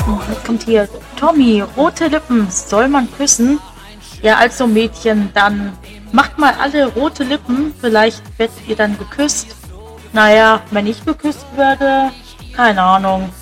Jetzt kommt hier Tommy, rote Lippen, soll man küssen? Ja, also Mädchen, dann macht mal alle rote Lippen, vielleicht werdet ihr dann geküsst. Naja, wenn ich geküsst werde, keine Ahnung.